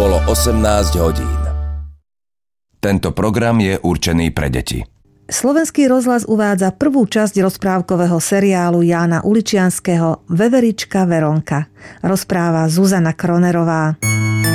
Bolo 18 hodín. Tento program je určený pre deti. Slovenský rozhlas uvádza prvú časť rozprávkového seriálu Jána Uličianskeho Veverička Veronka. Rozpráva Zuzana Kronerová.